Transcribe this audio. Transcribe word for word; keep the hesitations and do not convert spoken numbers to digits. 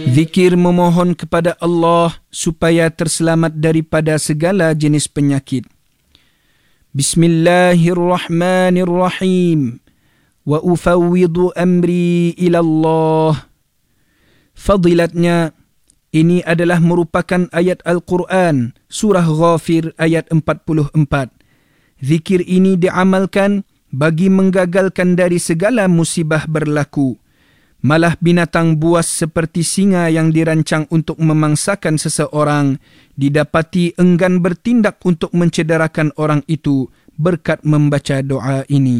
Zikir memohon kepada Allah supaya terselamat daripada segala jenis penyakit. Bismillahirrahmanirrahim. Wa ufawwidu amri ilallah. Fadilatnya, ini adalah merupakan ayat Al-Quran, surah Ghafir ayat empat puluh empat. Zikir ini diamalkan bagi menggagalkan dari segala musibah berlaku. Malah binatang buas seperti singa yang dirancang untuk memangsakan seseorang didapati enggan bertindak untuk mencederakan orang itu berkat membaca doa ini.